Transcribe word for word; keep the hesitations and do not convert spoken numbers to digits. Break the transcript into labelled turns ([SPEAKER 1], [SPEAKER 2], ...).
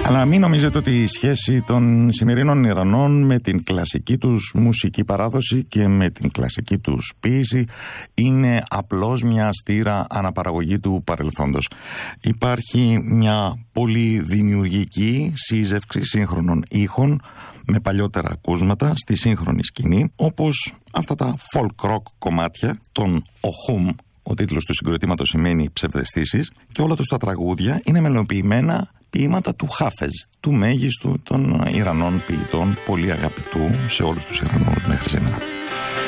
[SPEAKER 1] Αλλά μην νομίζετε ότι η σχέση των σημερινών Ιρανών με την κλασική τους μουσική παράδοση και με την κλασική τους ποίηση είναι απλώς μια αστήρα αναπαραγωγή του παρελθόντος. Υπάρχει μια πολύ δημιουργική σύζευξη σύγχρονων ήχων με παλιότερα ακούσματα στη σύγχρονη σκηνή, όπως αυτά τα folk rock κομμάτια των Οχούμ. Ο τίτλος του συγκροτήματος σημαίνει ψευδαισθήσεις και όλα τους τα τραγούδια είναι μελοποιημένα ποίηματα του Χάφεζ, του μέγιστου των Ιρανών ποιητών, πολύ αγαπητού σε όλους τους Ιρανούς μέχρι σήμερα.